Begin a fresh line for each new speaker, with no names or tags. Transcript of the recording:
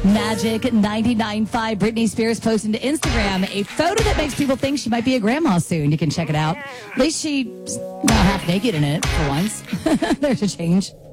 Magic 99.5. Britney Spears posted to Instagram a photo that makes people think she might be a grandma soon. You can check it out. At least she's not half naked in it for once. There's a change.